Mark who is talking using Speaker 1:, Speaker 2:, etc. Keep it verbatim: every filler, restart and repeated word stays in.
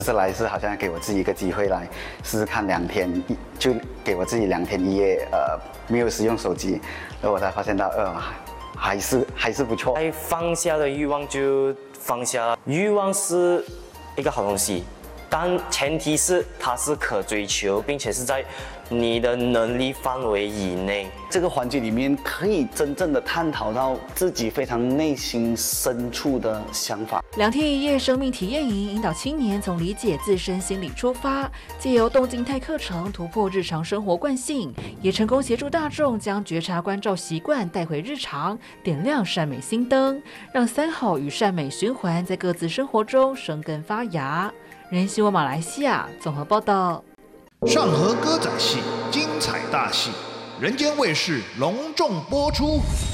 Speaker 1: 这来是好像给我自己一个机会来试试看两天，就给我自己两天一夜，呃，没有使用手机，然后我才发现到，呃，还是还是不错。
Speaker 2: 哎，放下的欲望就放下，欲望是一个好东西，但前提是它是可追求，并且是在你的能力范围以内。
Speaker 3: 这个环节里面可以真正的探讨到自己非常内心深处的想法。
Speaker 4: 两天一夜生命体验营引导青年从理解自身心理出发，借由动静态课程突破日常生活惯性，也成功协助大众将觉察关照习惯带回日常，点亮善美心灯，让三好与善美循环在各自生活中生根发芽。人新闻马来西亚综合报道。
Speaker 5: 上河歌仔戏精彩大戏，人间卫视隆重播出。